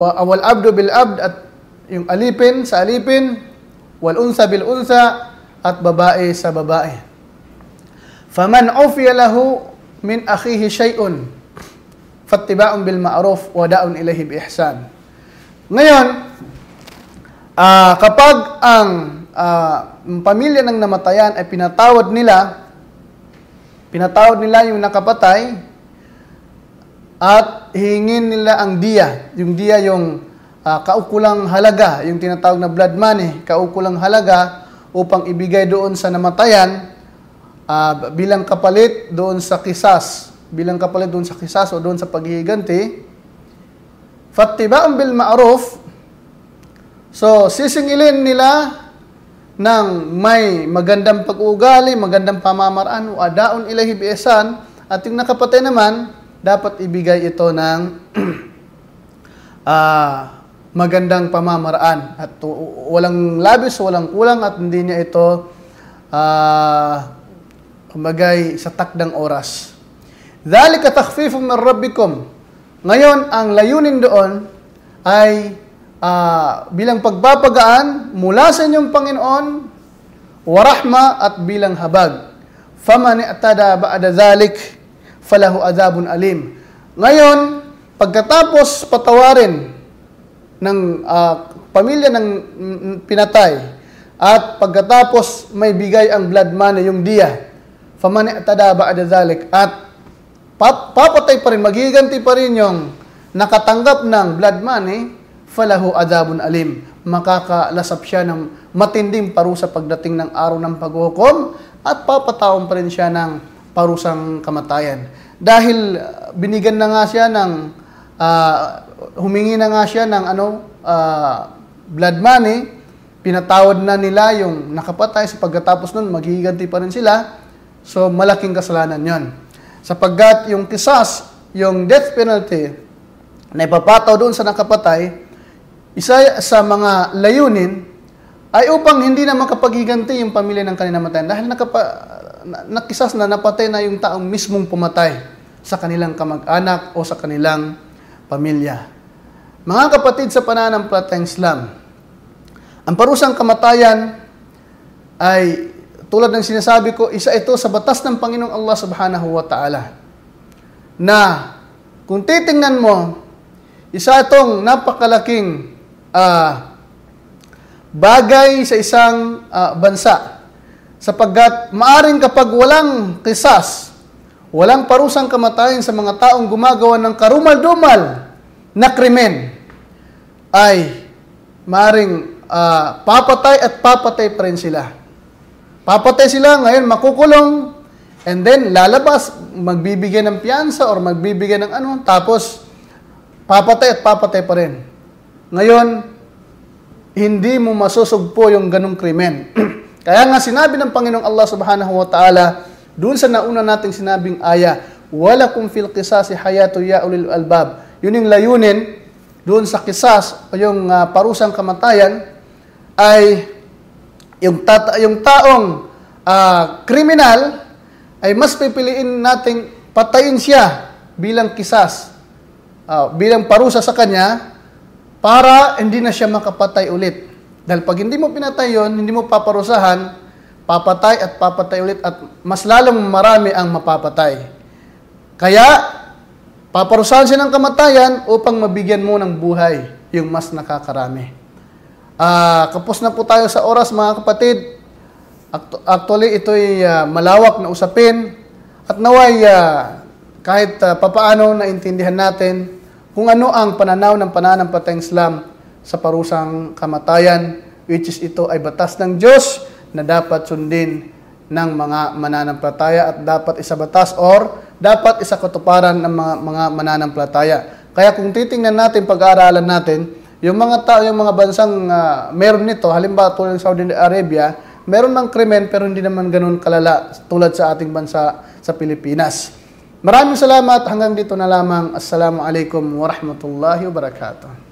wal abdu bil abd, at yung alipin sa alipin, wal unsa bil unsa, at babae sa babae. Faman ufiya lahu min akhihi syai'un fattiba'un bil ma'ruf wa da'un ilayhi bi ihsan. Ngayon, kapag ang pamilya ng namatayan ay pinatawad nila yung nakapatay at hingin nila ang diya. Yung diya yung kaukulang halaga, yung tinatawag na blood money, kaukulang halaga upang ibigay doon sa namatayan bilang kapalit doon sa kisas, o doon sa paghihiganti. Fattiba'un bil ma'ruf, so sisingilin nila ng may magandang pag-uugali, magandang pamamaraan, wa da'un ilayhi bi ihsan, at yung nakapatay naman dapat ibigay ito ng magandang pamamaraan at walang labis, walang kulang, at hindi niya ito kumagay sa takdang oras. Dhalika takhfifun min rabbikum. Ngayon, ang layunin doon ay bilang pagpapagaan mula sa inyong Panginoon, wa rahma, at bilang habag. Faman i'tada ba'da dhalik falahu adhabun alim. Ngayon, pagkatapos patawarin ng pamilya ng pinatay at pagkatapos may bigay ang blood money, yung diya, faman i'tada ba'da dhalik, at papatay pa rin, maghiganti pa rin yung nakatanggap ng blood money, falahu adhabun alim. Makakalasap siya ng matinding parusa pagdating ng araw ng paghuhukom, at papatawan pa rin siya ng parusang kamatayan. Dahil binigyan na nga siya ng humingi na nga siya ng blood money, pinatawad na nila yung nakapatay, sa pagkatapos nun maghihiganti pa rin sila. So malaking kasalanan yon, sapagkat yung kisas, yung death penalty na ipapataw doon sa nakapatay, isa sa mga layunin ay upang hindi na makapaghiganti yung pamilya ng kanilang namatayan, dahil nakisas na, napatay na yung taong mismong pumatay sa kanilang kamag-anak o sa kanilang pamilya. Mga kapatid sa pananampalatayang Islam, ang parusang kamatayan ay tulad ng sinasabi ko, isa ito sa batas ng Panginoong Allah Subhanahu wa Ta'ala, na kung titingnan mo, isa itong napakalaking bagay sa isang bansa, sapagkat maaring kapag walang kisas, walang parusang kamatayan sa mga taong gumagawa ng karumal-dumal na krimen, ay maaring papatay at papatay pa rin sila. Papatay sila, ngayon makukulong, and then lalabas, magbibigay ng piyansa or magbibigay ng tapos papatay at papatay pa rin. Ngayon, hindi mo masusugpo yung ganong krimen. Kaya nga sinabi ng Panginoong Allah Subhanahu wa Ta'ala doon sa nauna nating sinabing aya, walakum fil qisasi hayatu ya ulil albab. Yun yung layunin doon sa kisas o yung parusang kamatayan, ay yung taong kriminal ay mas pipiliin nating patayin siya bilang kisas, bilang parusa sa kanya, para hindi na siya makapatay ulit. Dahil pag hindi mo pinatay yun, hindi mo paparusahan, papatay at papatay ulit, at mas lalong marami ang mapapatay. Kaya, paparusahan siya ng kamatayan upang mabigyan mo ng buhay yung mas nakakarami. Kapos na po tayo sa oras, mga kapatid. Actually, ito'y malawak na usapin, at naway kahit papaano naintindihan natin kung ano ang pananaw ng pananampalatayang Islam sa parusang kamatayan, which is ito ay batas ng Diyos na dapat sundin ng mga mananampalataya, at dapat isabatas or dapat isakatuparan ng mga mananampalataya. Kaya kung titingnan natin, pag-aaralan natin, yung mga bansang meron nito, halimbawa tulad ng Saudi Arabia, meron ng krimen pero hindi naman ganun kalala tulad sa ating bansa sa Pilipinas. Maraming salamat. Hanggang dito na lamang. Assalamualaikum warahmatullahi wabarakatuh.